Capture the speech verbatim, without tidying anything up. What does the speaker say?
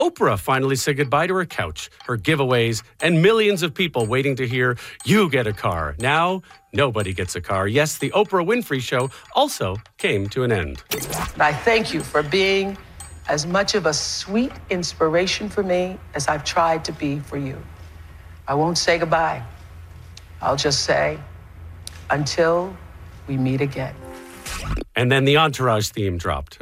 Oprah finally said goodbye to her couch, her giveaways, and millions of people waiting to hear, you get a car. Now, nobody gets a car. Yes, the Oprah Winfrey Show also came to an end. I thank you for being as much of a sweet inspiration for me as I've tried to be for you. I won't say goodbye. I'll just say, until we meet again. And then the Entourage theme dropped.